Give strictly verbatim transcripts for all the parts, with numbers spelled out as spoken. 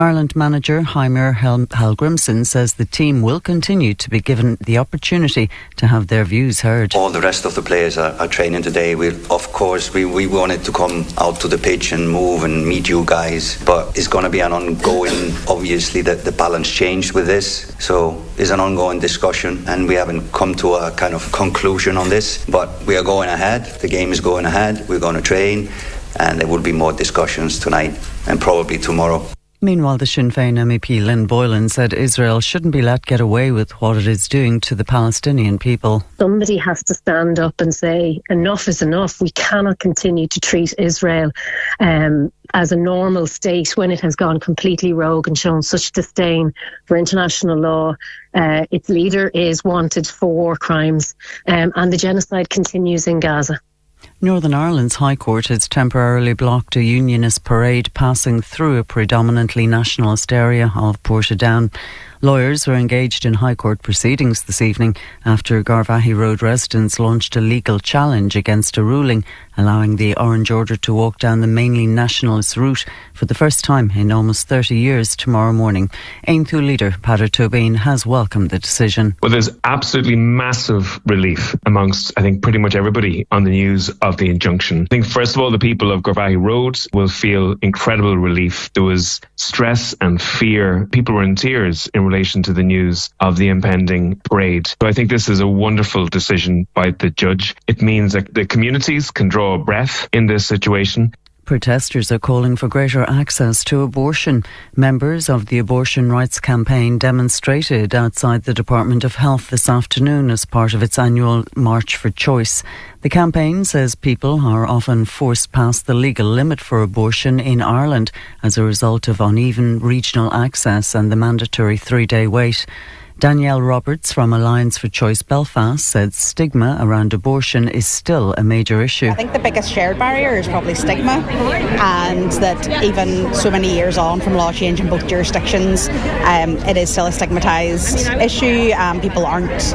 Ireland manager Heimir Hel- Hallgrimsson says the team will continue to be given the opportunity to have their views heard. All the rest of the players are, are training today. We, of course, we, we wanted to come out to the pitch and move and meet you guys, but it's going to be an ongoing, obviously the, the balance changed with this, so it's an ongoing discussion and we haven't come to a kind of conclusion on this, but we are going ahead. The game is going ahead. We're going to train and there will be more discussions tonight and probably tomorrow. Meanwhile, the Sinn Féin M E P Lynn Boylan said Israel shouldn't be let get away with what it is doing to the Palestinian people. Somebody has to stand up and say enough is enough. We cannot continue to treat Israel um, as a normal state when it has gone completely rogue and shown such disdain for international law. Uh, its leader is wanted for war crimes um, and the genocide continues in Gaza. Northern Ireland's High Court has temporarily blocked a unionist parade passing through a predominantly nationalist area of Portadown. Lawyers were engaged in High Court proceedings this evening after Garvaghey Road residents launched a legal challenge against a ruling allowing the Orange Order to walk down the mainly nationalist route for the first time in almost thirty years tomorrow morning. Aontú leader Peadar Tóibín has welcomed the decision. Well, there's absolutely massive relief amongst, I think, pretty much everybody on the news of the injunction. I think, first of all, the people of Garvaghey Road will feel incredible relief. There was stress and fear. People were in tears in relation to the news of the impending parade. So I think this is a wonderful decision by the judge. It means that the communities can draw a breath in this situation. Protesters are calling for greater access to abortion. Members of the Abortion Rights Campaign demonstrated outside the Department of Health this afternoon as part of its annual March for Choice. The campaign says people are often forced past the legal limit for abortion in Ireland as a result of uneven regional access and the mandatory three-day wait. Danielle Roberts from Alliance for Choice Belfast said stigma around abortion is still a major issue. I think the biggest shared barrier is probably stigma, and that even so many years on from law change in both jurisdictions, um, it is still a stigmatised issue. Um, people aren't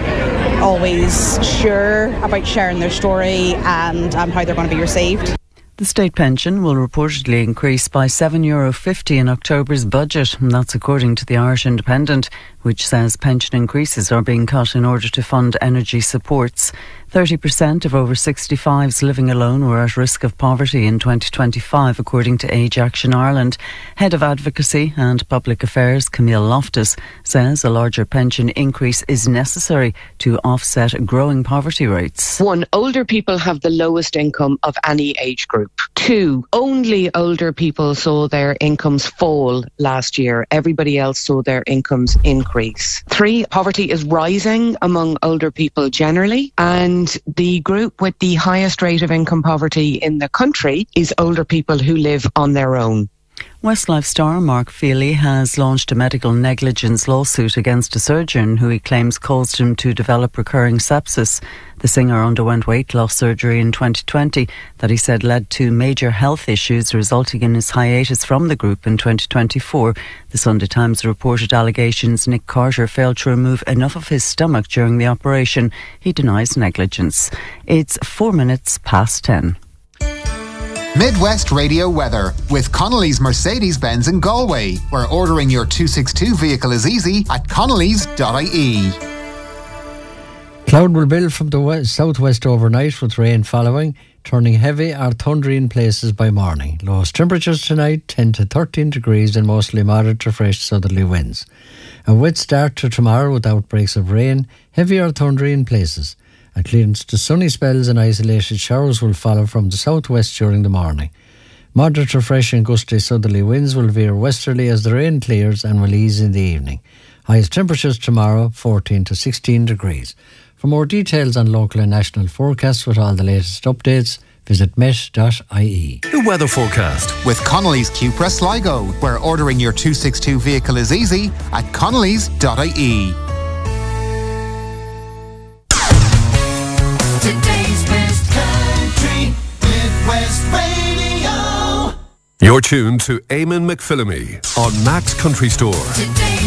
always sure about sharing their story and um, how they're going to be received. The state pension will reportedly increase by seven euro fifty in October's budget, and that's according to the Irish Independent, which says pension increases are being cut in order to fund energy supports. thirty percent of over sixty-fives living alone were at risk of poverty in twenty twenty-five, according to Age Action Ireland. Head of Advocacy and Public Affairs, Camille Loftus, says a larger pension increase is necessary to offset growing poverty rates. One, older people have the lowest income of any age group. Two, only older people saw their incomes fall last year. Everybody else saw their incomes increase. Three, poverty is rising among older people generally, and the group with the highest rate of income poverty in the country is older people who live on their own. Westlife star Mark Feely has launched a medical negligence lawsuit against a surgeon who he claims caused him to develop recurring sepsis. The singer underwent weight loss surgery in twenty twenty that he said led to major health issues, resulting in his hiatus from the group in twenty twenty-four. The Sunday Times reported allegations Nick Carter failed to remove enough of his stomach during the operation. He denies negligence. It's four minutes past ten. Midwest Radio weather with Connolly's Mercedes-Benz in Galway, where ordering your two sixty-two vehicle is easy at connellys dot I E. Cloud will build from the west, southwest overnight with rain following, turning heavy or thundery in places by morning. Lowest temperatures tonight ten to thirteen degrees and mostly moderate to fresh southerly winds. A wet start to tomorrow with outbreaks of rain, heavy or thundery in places. And clearance to sunny spells and isolated showers will follow from the southwest during the morning. Moderate to fresh and gusty southerly winds will veer westerly as the rain clears and will ease in the evening. Highest temperatures tomorrow fourteen to sixteen degrees. For more details on local and national forecasts with all the latest updates, visit met dot I E. The weather forecast with Connolly's Cupra Sligo, where ordering your two sixty-two vehicle is easy at connellys dot I E. Today's best country, Midwest Radio. You're tuned to Eamon McPhillamy on Max Country Store. Today's